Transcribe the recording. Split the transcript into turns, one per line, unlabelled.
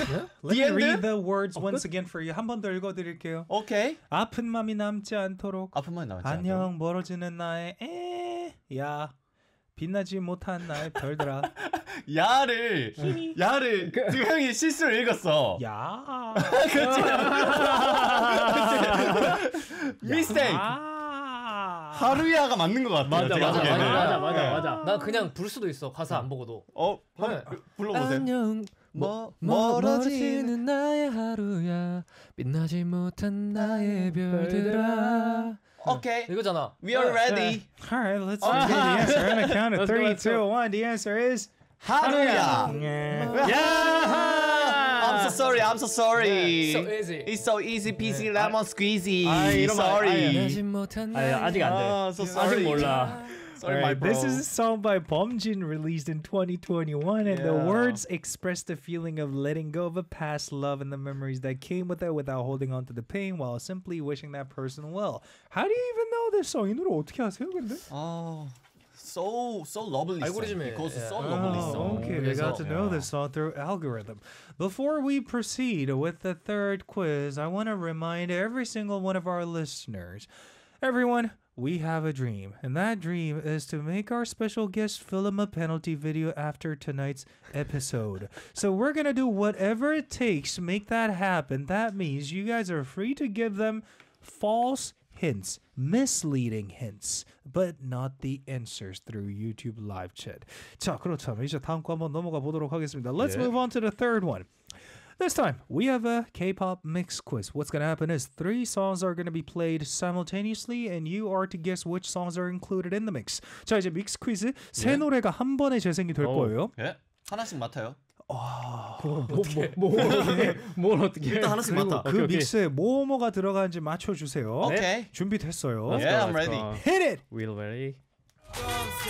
Let me read the words once again for you. 한 번 더 읽어드릴게요.
오케이.
아픈 마음이 남지 않도록
아픈 마음이 남지
안녕
않도록.
멀어지는 나의 야 빛나지 못한 나의 별들아.
야를 지금 형이 실수를 읽었어.
야.
미스테이크. 하루야가 맞는 것 같아요.
맞아. 나 그냥 부를 수도 있어. 가사 안 보고도.
불러보세요.
안녕 멀어지는 나의 하루야 빛나지 못한 나의 별들아.
오케이.
이거잖아.
We are ready.
Alright, let's get the answer. On a count of 3, 2, 1. The answer is
하루야. I'm so sorry.
So easy.
It's so easy peasy lemon squeezy.
이러면
sorry.
빛나지 못한 나의
아직 안 돼.
So sorry.
아직 몰라.
Sorry, my bro.
This is a song by Bomjin released in 2021, and the words express the feeling of letting go of a past love and the memories that came with it without holding on to the pain while simply wishing that person well. How do you even know this song? 이 노래 어떻게 아세요, 근데?
So lovely song.
알고리즘에.
Because it's so lovely song.
Okay, we got to know this song through algorithm. Before we proceed with the third quiz, I want to remind every single one of our listeners, everyone, we have a dream, and that dream is to make our special guest film a penalty video after tonight's episode. So we're going to do whatever it takes to make that happen. That means you guys are free to give them false hints, misleading hints, but not the answers through YouTube live chat. 자, 그렇다면 이제 다음 거 한번 넘어가 보도록 하겠습니다. Let's move on to the third one. This time, we have a K-pop mix quiz. What's going to happen is 3 songs are going to be played simultaneously, and you are to guess which songs are included in the mix. 자, 이제 믹스 퀴즈. 세 노래가 한 번에 재생이 될 거예요.
예? 하나씩 맡아요.
뭘 어떻게
일단 하나씩 맡아.
그 믹스에 뭐뭐가 들어가는지 맞춰주세요.
오케이.
준비됐어요.
Yeah, I'm ready.
Hit it!
Will ready?